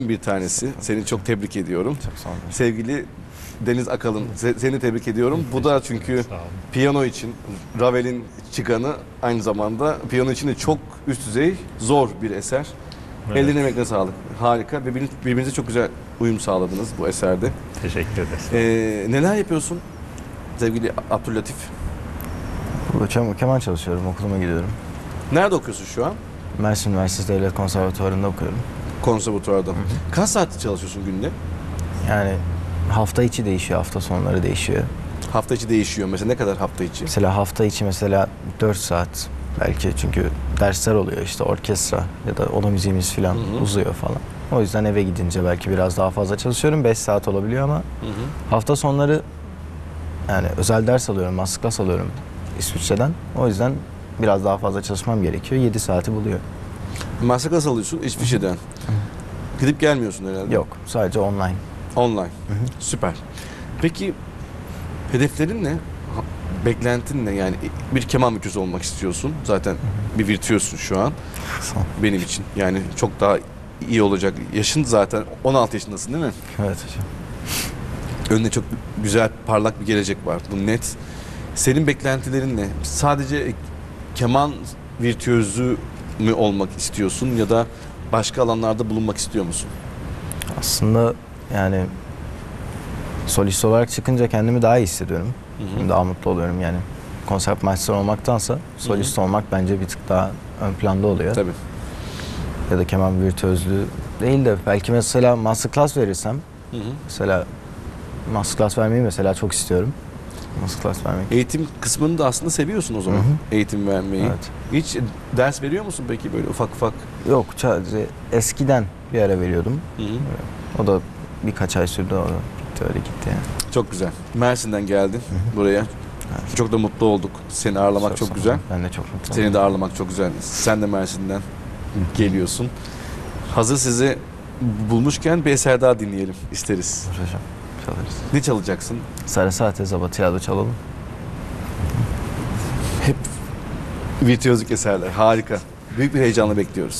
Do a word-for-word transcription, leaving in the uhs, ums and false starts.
bir tanesi. Seni çok tebrik ediyorum. Çok sağ olun. Sevgili Deniz Akalın, se- seni tebrik ediyorum. Bu da çünkü Sağ olun. piyano için Ravel'in çıkanı, aynı zamanda piyano için de çok üst düzey, zor bir eser. Evet. Ellerine emeklerine sağlık. Harika ve birbirinize, birbirinize çok güzel uyum sağladınız bu eserde. Teşekkür ederiz. Ee, neler yapıyorsun sevgili Abdüllatif? Burada keman, keman çalışıyorum, okuluma gidiyorum. Nerede okuyorsun şu an? Mersin Üniversitesi Devlet Konservatuvarı'nda okuyorum. Konservatuvarda. Kaç saat çalışıyorsun günde? Yani hafta içi değişiyor, hafta sonları değişiyor. Hafta içi değişiyor. Mesela ne kadar hafta içi? Mesela hafta içi mesela dört saat belki, çünkü dersler oluyor işte, orkestra ya da oda müziğimiz falan Hı hı. uzuyor falan. O yüzden eve gidince belki biraz daha fazla çalışıyorum. beş saat olabiliyor ama Hı hı. hafta sonları yani özel ders alıyorum, masterclass alıyorum İsviçre'den. O yüzden biraz daha fazla çalışmam gerekiyor. yedi saati buluyor. Masterclass alıyorsun İsviçre'den. Gidip gelmiyorsun herhalde. Yok, sadece online. Online. Süper. Peki hedeflerin ne? Ha- Beklentin ne? Yani bir keman virtüözü olmak istiyorsun. Zaten bir virtüözsün şu an Sağ ol. benim için. Yani çok daha iyi olacak. Yaşın zaten on altı yaşındasın değil mi? Evet hocam. Önünde çok güzel, parlak bir gelecek var. Bu net. Senin beklentilerin ne? Sadece keman virtüözü mü olmak istiyorsun ya da başka alanlarda bulunmak istiyor musun? Aslında yani solist olarak çıkınca kendimi daha iyi hissediyorum. Hı hı. Daha mutlu oluyorum yani. Konsertmeister olmaktansa solist olmak bence bir tık daha ön planda oluyor. Tabii. Ya da keman virtüözlüğü değil de belki mesela masterclass verirsem, Hı hı. mesela masterclass vermeyi mesela çok istiyorum. Masterclass vermek. Eğitim kısmını da aslında seviyorsun o zaman. Hı hı. Eğitim vermeyi. Evet. Hiç ders veriyor musun peki böyle ufak ufak? Yok, sadece eskiden bir ara veriyordum. Hı hı. O da birkaç ay sürdü, o da gitti, öyle gitti yani. Çok güzel. Mersin'den geldin buraya. Çok da mutlu olduk. Seni ağırlamak çok, sağ güzel. olun. Ben de çok mutlu Seni oldum. de ağırlamak çok güzel. Sen de Mersin'den geliyorsun. Hazır sizi bulmuşken bir eser daha dinleyelim isteriz. Hocam çalarız. Ne çalacaksın? Sarı Saate Zabatiyado çalalım. Hep virtüözlük eserler. Harika. Büyük bir heyecanla bekliyoruz.